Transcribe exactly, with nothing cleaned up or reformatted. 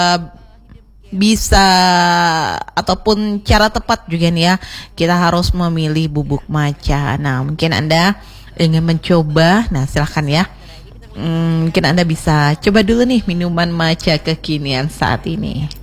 bisa ataupun cara tepat juga nih ya, kita harus memilih bubuk matcha. Nah, mungkin Anda ingin mencoba, nah silahkan ya. Hmm, mungkin Anda bisa coba dulu nih minuman matcha kekinian saat ini.